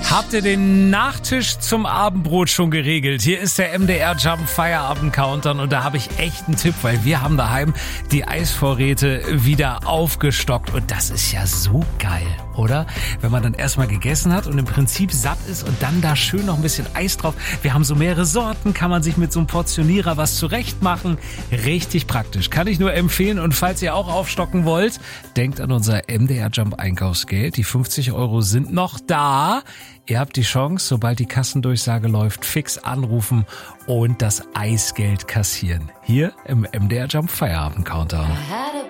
Habt ihr den Nachtisch zum Abendbrot schon geregelt? Hier ist der MDR Jump Feierabend Countdown und da habe ich echt einen Tipp, weil wir haben daheim die Eisvorräte wieder aufgestockt und das ist ja so geil, oder? Wenn man dann erstmal gegessen hat und im Prinzip satt ist und dann da schön noch ein bisschen Eis drauf. Wir haben so mehrere Sorten, kann man sich mit so einem Portionierer was zurecht machen. Richtig praktisch, kann ich nur empfehlen und falls ihr auch aufstocken wollt, denkt an unser MDR Jump Einkaufsgeld. Die 50 € sind noch da. Ihr habt die Chance, sobald die Kassendurchsage läuft, fix anrufen und das Eisgeld kassieren. Hier im MDR Jump Feierabend Countdown.